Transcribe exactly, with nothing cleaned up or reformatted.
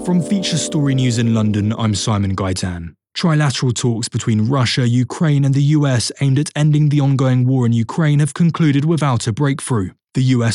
From Feature Story News in London, I'm Simon Gaitan. Trilateral talks between Russia, Ukraine and the U S aimed at ending the ongoing war in Ukraine have concluded without a breakthrough. The U S